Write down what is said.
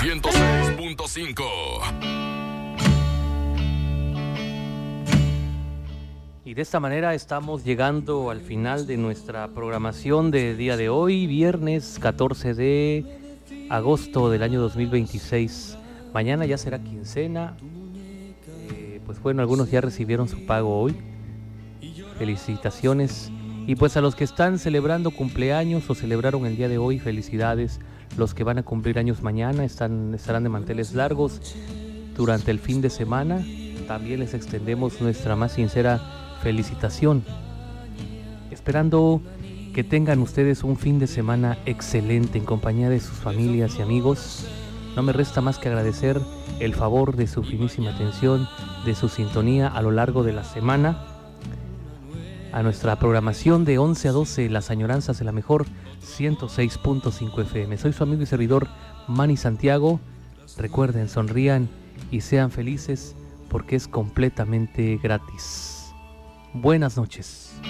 106.5. Y de esta manera estamos llegando al final de nuestra programación de día de hoy, viernes 14 de agosto del año 2026. Mañana ya será quincena. Pues bueno, algunos ya recibieron su pago hoy. Felicitaciones. Y pues a los que están celebrando cumpleaños o celebraron el día de hoy, felicidades. Los que van a cumplir años mañana estarán de manteles largos durante el fin de semana. También les extendemos nuestra más sincera felicitación. Esperando que tengan ustedes un fin de semana excelente en compañía de sus familias y amigos. No me resta más que agradecer el favor de su finísima atención, de su sintonía a lo largo de la semana. A nuestra programación de 11 a 12, Las Añoranzas de la Mejor 106.5 FM. Soy su amigo y servidor Manny Santiago. Recuerden, sonrían y sean felices porque es completamente gratis. Buenas noches.